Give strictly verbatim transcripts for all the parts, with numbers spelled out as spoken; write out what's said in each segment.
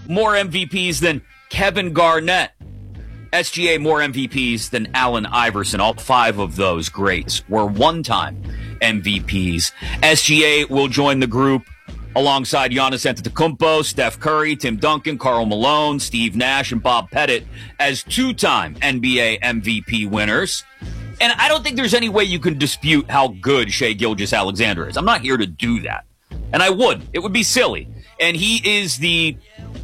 more M V Ps than Kevin Garnett. S G A more M V Ps than Allen Iverson. All five of those greats were one-time M V Ps. S G A will join the group alongside Giannis Antetokounmpo, Steph Curry, Tim Duncan, Karl Malone, Steve Nash, and Bob Pettit as two-time N B A M V P winners. And I don't think there's any way you can dispute how good Shai Gilgeous-Alexander is. I'm not here to do that. And I would. It would be silly. And he is the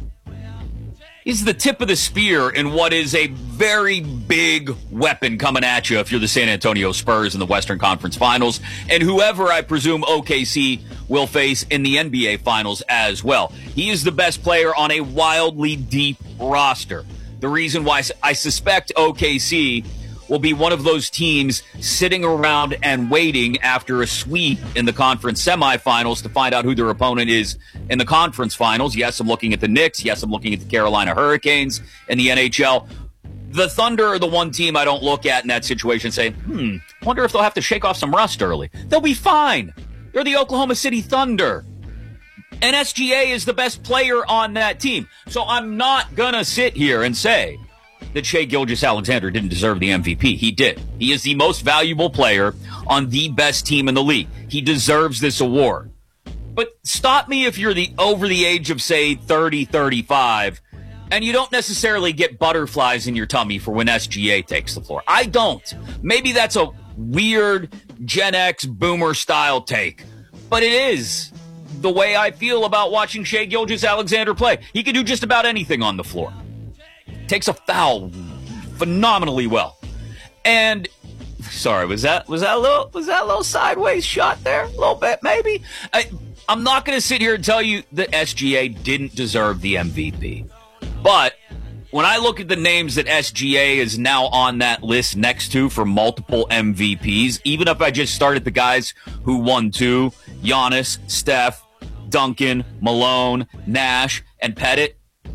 he's the tip of the spear in what is a very big weapon coming at you if you're the San Antonio Spurs in the Western Conference Finals, and whoever I presume O K C will face in the N B A Finals as well. He is the best player on a wildly deep roster. The reason why I suspect O K C will be one of those teams sitting around and waiting after a sweep in the conference semifinals to find out who their opponent is in the conference finals. Yes, I'm looking at the Knicks. Yes, I'm looking at the Carolina Hurricanes in the N H L. The Thunder are the one team I don't look at in that situation and say, hmm, wonder if they'll have to shake off some rust early. They'll be fine. They're the Oklahoma City Thunder. And S G A is the best player on that team. So I'm not going to sit here and say that Shai Gilgeous-Alexander didn't deserve the M V P. He did. He is the most valuable player on the best team in the league. He deserves this award. But stop me if you're the over the age of, say, thirty, thirty-five, and you don't necessarily get butterflies in your tummy for when S G A takes the floor. I don't. Maybe that's a weird Gen X boomer style take, but it is the way I feel about watching Shai Gilgeous-Alexander play. He can do just about anything on the floor. Takes a foul phenomenally well. And sorry, was that was that a little was that a little sideways shot there? A little bit, maybe? I, I'm not going to sit here and tell you that S G A didn't deserve the M V P. But when I look at the names that S G A is now on that list next to for multiple M V Ps, even if I just started the guys who won two, Giannis, Steph, Duncan, Malone, Nash, and Pettit,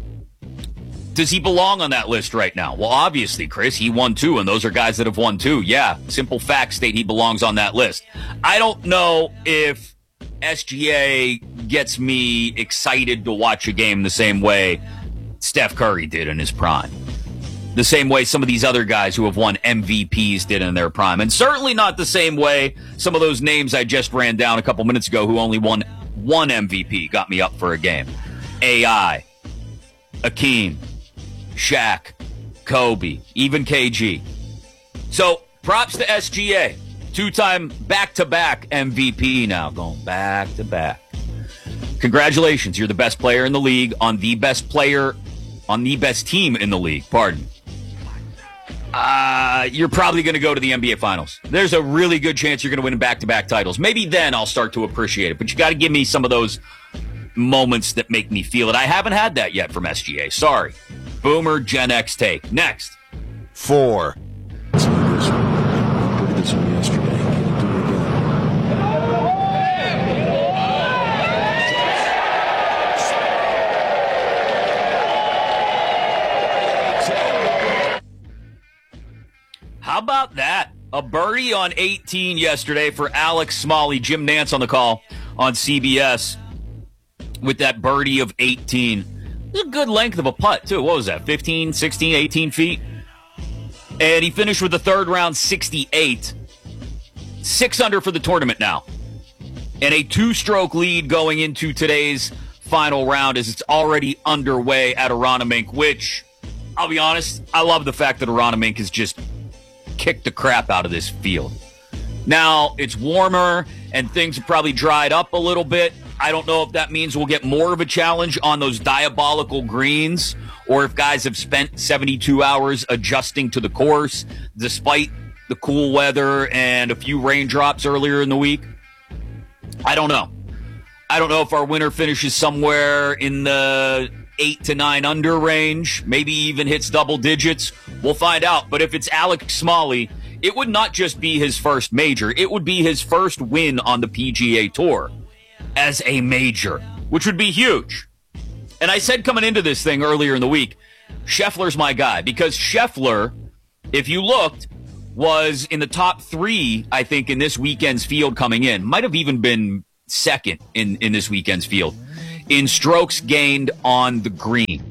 does he belong on that list right now? Well, obviously, Chris, he won two, and those are guys that have won two. Yeah, simple fact state he belongs on that list. I don't know if S G A gets me excited to watch a game the same way Steph Curry did in his prime. The same way some of these other guys who have won M V Ps did in their prime. And certainly not the same way some of those names I just ran down a couple minutes ago who only won one M V P got me up for a game. A I, Akeem, Shaq, Kobe, even K G. So props to S G A. Two-time back-to-back M V P now, going back-to-back. Congratulations, you're the best player in the league on the best player, on the best team in the league, pardon. Uh, you're probably going to go to the N B A Finals. There's a really good chance you're going to win back-to-back titles. Maybe then I'll start to appreciate it, but you got to give me some of those moments that make me feel it. I haven't had that yet from S G A. Sorry. Boomer Gen X take. Next. Four. Look at this one yesterday. Can you do it again? How about that? A birdie on eighteen yesterday for Alex Smalley. Jim Nance on the call on C B S with that birdie of eighteen. It was a good length of a putt, too. What was that, fifteen, sixteen, eighteen feet? And he finished with the third round sixty-eight. Six under for the tournament now. And a two-stroke lead going into today's final round as it's already underway at Aronimink, which, I'll be honest, I love the fact that Aronimink has just kicked the crap out of this field. Now, it's warmer and things have probably dried up a little bit. I don't know if that means we'll get more of a challenge on those diabolical greens or if guys have spent seventy-two hours adjusting to the course despite the cool weather and a few raindrops earlier in the week. I don't know. I don't know if our winner finishes somewhere in the eight to nine under range, maybe even hits double digits. We'll find out. But if it's Alex Smalley, it would not just be his first major. It would be his first win on the P G A Tour as a major, which would be huge. And I said coming into this thing earlier in the week, Scheffler's my guy, because Scheffler, if you looked, was in the top three, I think, in this weekend's field coming in. Might have even been second in, in this weekend's field in strokes gained on the green.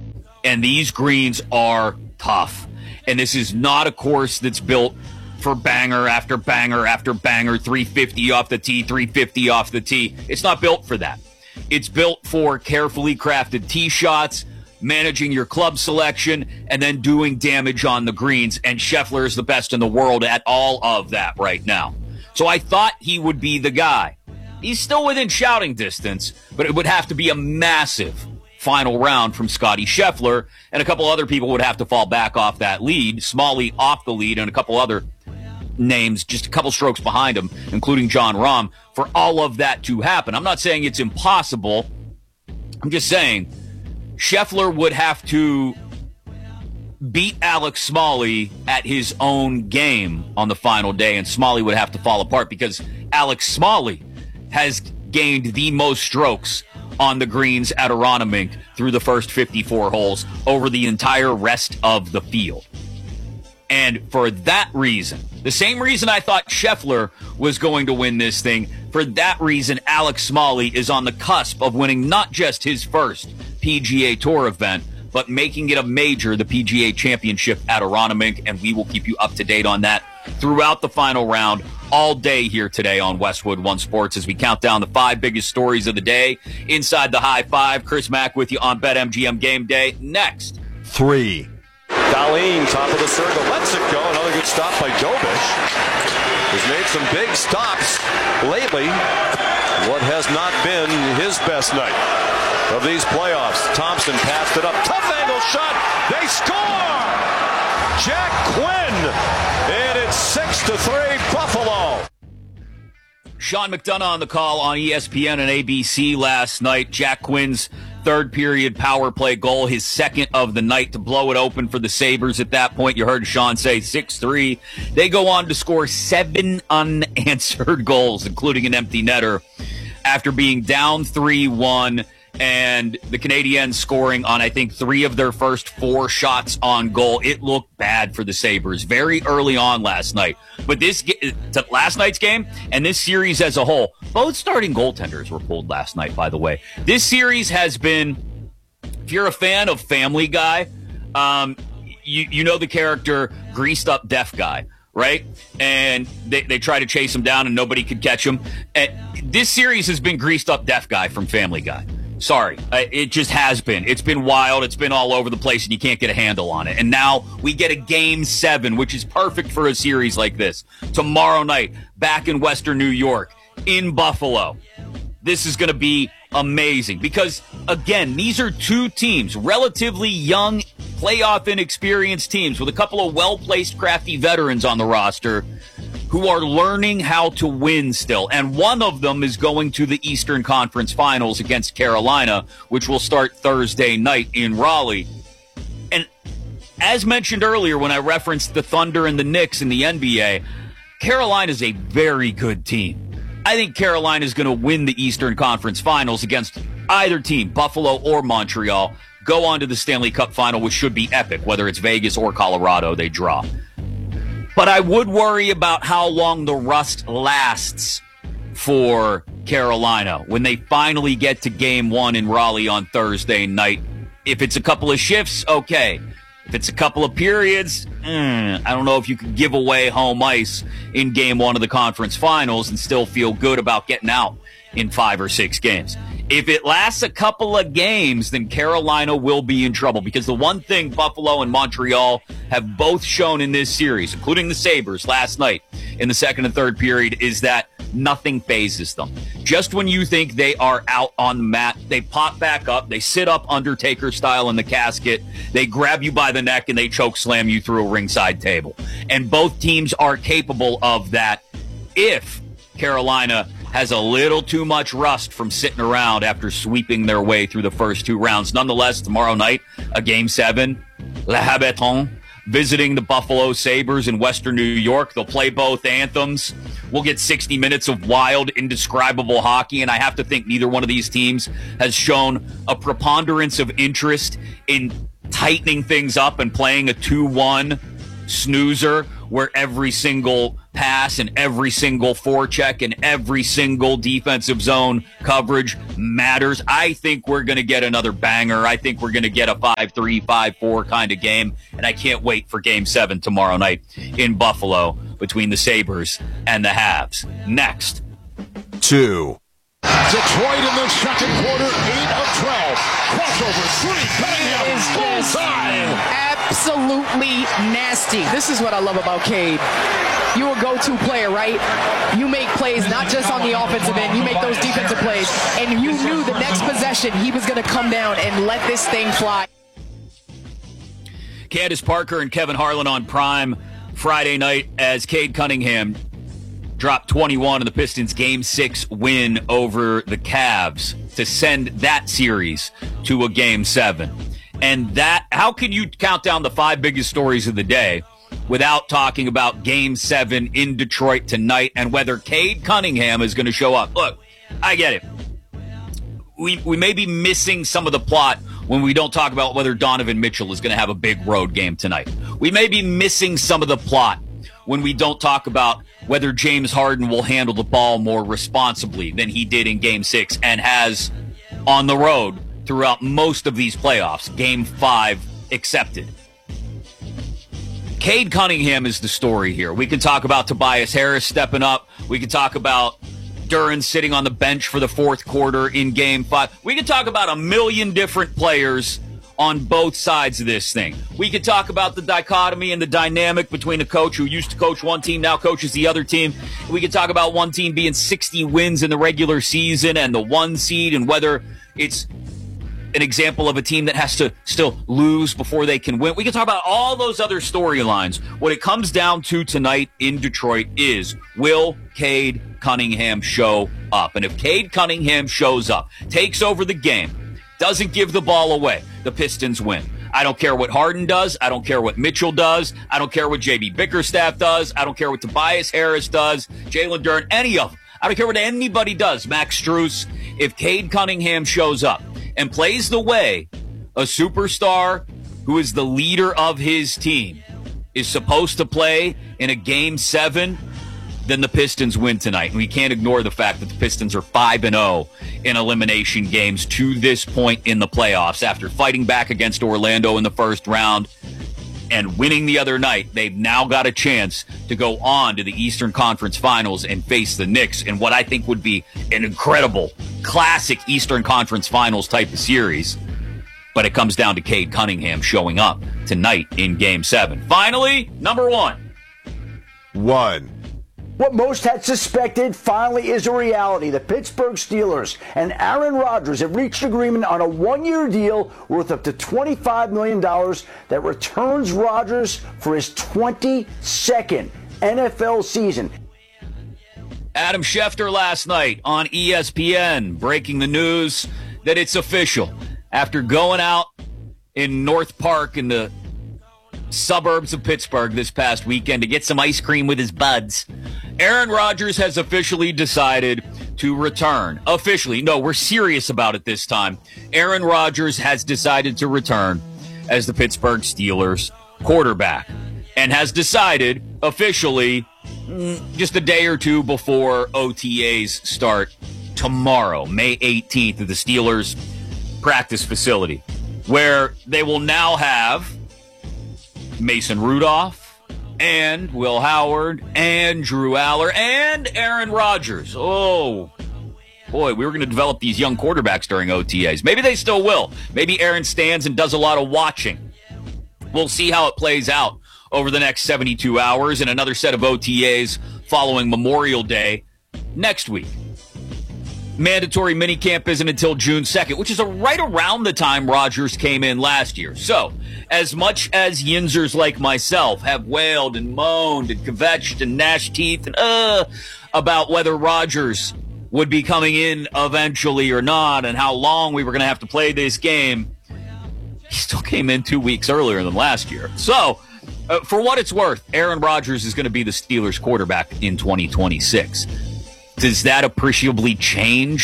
And these greens are tough. And this is not a course that's built for banger after banger after banger, three fifty off the tee, three fifty off the tee. It's not built for that. It's built for carefully crafted tee shots, managing your club selection, and then doing damage on the greens. And Scheffler is the best in the world at all of that right now. So I thought he would be the guy. He's still within shouting distance, but it would have to be a massive final round from Scottie Scheffler, and a couple other people would have to fall back off that lead. Smalley off the lead, and a couple other names just a couple strokes behind him, including Jon Rahm, for all of that to happen. I'm not saying it's impossible. I'm just saying Scheffler would have to beat Alex Smalley at his own game on the final day, and Smalley would have to fall apart because Alex Smalley has gained the most strokes on the greens at Aronimink through the first fifty-four holes over the entire rest of the field. And for that reason, the same reason I thought Scheffler was going to win this thing, for that reason, Alex Smalley is on the cusp of winning not just his first P G A Tour event, but making it a major, the P G A Championship at Aronimink, and we will keep you up to date on that throughout the final round all day here today on Westwood One Sports as we count down the five biggest stories of the day inside the High Five. Chris Mack with you on BetMGM Game Day. Next. Three. Darlene, top of the circle, lets it go. Another good stop by Dobish. Has made some big stops lately. What has not been his best night of these playoffs. Thompson passed it up. Tough angle shot. They score! Jack Quinn. And it's six to three Buffalo. Sean McDonough on the call on E S P N and A B C last night. Jack Quinn's third period power play goal, his second of the night to blow it open for the Sabres. At that point, you heard Sean say six three. They go on to score seven unanswered goals, including an empty netter, after being down three one. And the Canadiens scoring on, I think, three of their first four shots on goal. It looked bad for the Sabres very early on last night. But this last night's game and this series as a whole, both starting goaltenders were pulled last night, by the way. This series has been, if you're a fan of Family Guy, um, you, you know the character Greased Up Deaf Guy, right? And they, they try to chase him down and nobody could catch him. And this series has been Greased Up Deaf Guy from Family Guy. Sorry, uh, it just has been. It's been wild. It's been all over the place, and you can't get a handle on it. And now we get a game seven, which is perfect for a series like this. Tomorrow night, back in Western New York, in Buffalo. This is going to be amazing because, again, these are two teams, relatively young, playoff inexperienced teams with a couple of well-placed, crafty veterans on the roster who are learning how to win still. And one of them is going to the Eastern Conference Finals against Carolina, which will start Thursday night in Raleigh. And as mentioned earlier when I referenced the Thunder and the Knicks in the N B A, Carolina is a very good team. I think Carolina is going to win the Eastern Conference Finals against either team, Buffalo or Montreal, go on to the Stanley Cup Final, which should be epic, whether it's Vegas or Colorado they draw. But I would worry about how long the rust lasts for Carolina when they finally get to game one in Raleigh on Thursday night. If it's a couple of shifts, okay. If it's a couple of periods, mm, I don't know if you could give away home ice in game one of the conference finals and still feel good about getting out in five or six games. If it lasts a couple of games, then Carolina will be in trouble because the one thing Buffalo and Montreal have both shown in this series, including the Sabres last night in the second and third period, is that nothing phases them. Just when you think they are out on the mat, they pop back up, they sit up Undertaker style in the casket, they grab you by the neck, and they choke slam you through a ringside table. And both teams are capable of that if Carolina has a little too much rust from sitting around after sweeping their way through the first two rounds. Nonetheless, tomorrow night, a game seven, Le Habitant, visiting the Buffalo Sabres in Western New York. They'll play both anthems. We'll get sixty minutes of wild, indescribable hockey, and I have to think neither one of these teams has shown a preponderance of interest in tightening things up and playing a two one snoozer where every single pass and every single forecheck and every single defensive zone coverage matters. I think we're going to get another banger. I think we're going to get a five three, five four kind of game, and I can't wait for Game seven tomorrow night in Buffalo between the Sabres and the Habs. Next. Two. Detroit in the second quarter, eight of twelve. Crossover three, Cunningham is full time. Absolutely nasty. This is what I love about Cade. You're a go-to player, right? You make plays not just on the offensive end, you make those defensive plays. And you knew the next possession he was going to come down and let this thing fly. Candace Parker and Kevin Harlan on Prime Friday night as Cade Cunningham dropped twenty-one in the Pistons' Game six win over the Cavs to send that series to a Game seven. And that, how can you count down the five biggest stories of the day without talking about Game seven in Detroit tonight and whether Cade Cunningham is going to show up? Look, I get it. We, we may be missing some of the plot when we don't talk about whether Donovan Mitchell is going to have a big road game tonight. We may be missing some of the plot when we don't talk about whether James Harden will handle the ball more responsibly than he did in Game six and has on the road throughout most of these playoffs, Game five accepted. Cade Cunningham is the story here. We can talk about Tobias Harris stepping up. We can talk about Duren sitting on the bench for the fourth quarter in Game five. We can talk about a million different players on both sides of this thing. We could talk about the dichotomy and the dynamic between a coach who used to coach one team, now coaches the other team. We could talk about one team being sixty wins in the regular season and the one seed and whether it's an example of a team that has to still lose before they can win. We can talk about all those other storylines. What it comes down to tonight in Detroit is, will Cade Cunningham show up? And if Cade Cunningham shows up, takes over the game, doesn't give the ball away, the Pistons win. I don't care what Harden does. I don't care what Mitchell does. I don't care what J B Bickerstaff does. I don't care what Tobias Harris does, Jalen Duren, any of them. I don't care what anybody does, Max Strus. If Cade Cunningham shows up and plays the way a superstar who is the leader of his team is supposed to play in a Game seven, then the Pistons win tonight. And we can't ignore the fact that the Pistons are five and oh in elimination games to this point in the playoffs. After fighting back against Orlando in the first round and winning the other night, they've now got a chance to go on to the Eastern Conference Finals and face the Knicks in what I think would be an incredible, classic Eastern Conference Finals type of series. But it comes down to Cade Cunningham showing up tonight in Game seven. Finally, number one. One. What most had suspected finally is a reality. The Pittsburgh Steelers and Aaron Rodgers have reached agreement on a one-year deal worth up to twenty-five million dollars that returns Rodgers for his twenty-second N F L season. Adam Schefter last night on E S P N breaking the news that it's official. After going out in North Park in the suburbs of Pittsburgh this past weekend to get some ice cream with his buds, Aaron Rodgers has officially decided to return. Officially. No, we're serious about it this time. Aaron Rodgers has decided to return as the Pittsburgh Steelers quarterback and has decided officially just a day or two before O T As start tomorrow, May eighteenth, at the Steelers practice facility, where they will now have Mason Rudolph and Will Howard and Drew Aller and Aaron Rodgers. Oh, boy, we were going to develop these young quarterbacks during O T As. Maybe they still will. Maybe Aaron stands and does a lot of watching. We'll see how it plays out over the next seventy-two hours and another set of O T As following Memorial Day next week. Mandatory minicamp isn't until June second, which is a right around the time Rodgers came in last year. So, as much as Yinzers like myself have wailed and moaned and kvetched and gnashed teeth and uh about whether Rodgers would be coming in eventually or not and how long we were going to have to play this game, he still came in two weeks earlier than last year. So, uh, for what it's worth, Aaron Rodgers is going to be the Steelers quarterback in twenty twenty-six. Does that appreciably change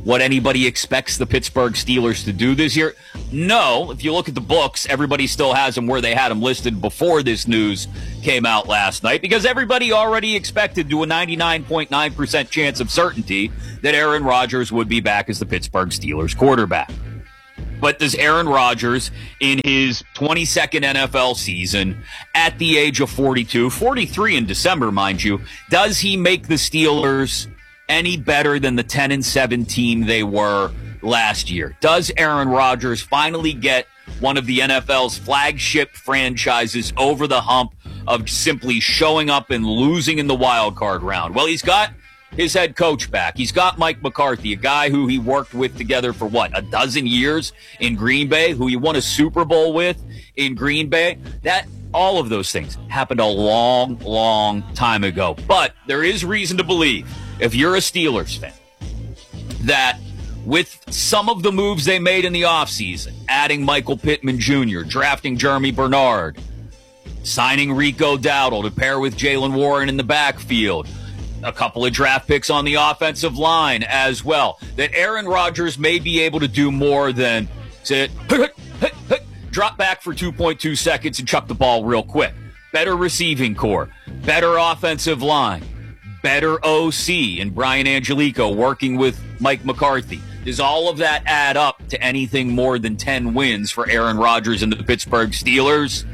what anybody expects the Pittsburgh Steelers to do this year? No. If you look at the books, everybody still has them where they had them listed before this news came out last night, because everybody already expected to a ninety-nine point nine percent chance of certainty that Aaron Rodgers would be back as the Pittsburgh Steelers quarterback. But does Aaron Rodgers, in his twenty-second N F L season, at the age of forty-two, forty-three in December, mind you, does he make the Steelers any better than the ten and seven team they were last year? Does Aaron Rodgers finally get one of the N F L's flagship franchises over the hump of simply showing up and losing in the wild card round? Well, he's got his head coach back. He's got Mike McCarthy, a guy who he worked with together for, what, a dozen years in Green Bay, who he won a Super Bowl with in Green Bay. That, all of those things happened a long, long time ago. But there is reason to believe, if you're a Steelers fan, that with some of the moves they made in the offseason, adding Michael Pittman Junior, drafting Jeremy Bernard, signing Rico Dowdle to pair with Jaylen Warren in the backfield, a couple of draft picks on the offensive line as well, that Aaron Rodgers may be able to do more than sit, drop back for two point two seconds and chuck the ball real quick. Better receiving core, better offensive line, better O C and Brian Angelico working with Mike McCarthy. Does all of that add up to anything more than ten wins for Aaron Rodgers and the Pittsburgh Steelers?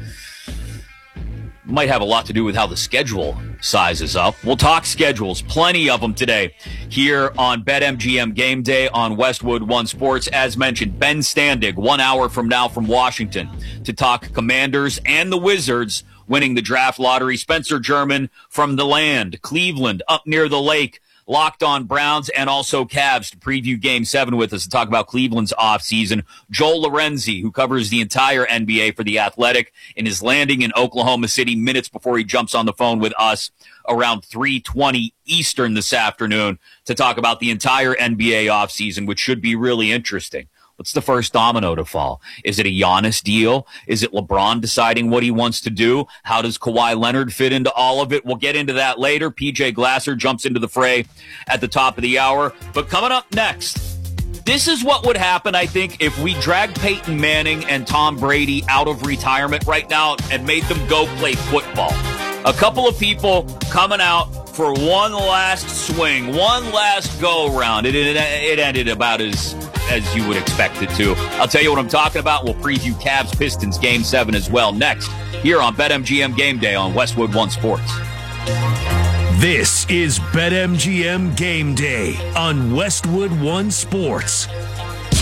Might have a lot to do with how the schedule sizes up. We'll talk schedules, plenty of them today here on BetMGM Game Day on Westwood One Sports. As mentioned, Ben Standig, one hour from now from Washington to talk Commanders and the Wizards winning the draft lottery. Spencer German from the land, Cleveland, up near the lake, Locked On Browns and also Cavs to preview Game seven with us to talk about Cleveland's offseason. Joel Lorenzi, who covers the entire N B A for The Athletic, and is landing in Oklahoma City minutes before he jumps on the phone with us around three twenty Eastern this afternoon to talk about the entire N B A offseason, which should be really interesting. What's the first domino to fall? Is it a Giannis deal? Is it LeBron deciding what he wants to do? How does Kawhi Leonard fit into all of it? We'll get into that later. P J Glasser jumps into the fray at the top of the hour. But coming up next, this is what would happen, I think, if we dragged Peyton Manning and Tom Brady out of retirement right now and made them go play football. A couple of people coming out for one last swing, one last go-round. It, it, it ended about as... as you would expect it to. I'll tell you what I'm talking about. We'll preview Cavs Pistons Game seven as well next here on BetMGM Game Day on Westwood One Sports. This is BetMGM Game Day on Westwood One Sports.